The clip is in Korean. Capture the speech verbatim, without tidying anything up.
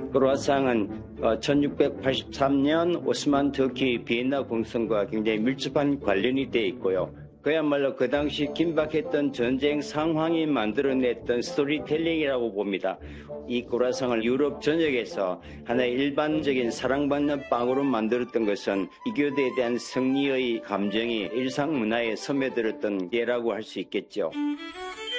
크루아상은 천육백팔십삼 년 오스만 터키 비엔나 공성과 굉장히 밀접한 관련이 되어 있고요. 그야말로 그 당시 긴박했던 전쟁 상황이 만들어냈던 스토리텔링이라고 봅니다. 이 크루아상을 유럽 전역에서 하나의 일반적인 사랑받는 빵으로 만들었던 것은 이교대에 대한 승리의 감정이 일상 문화에 스며들었던 예라고 할 수 있겠죠.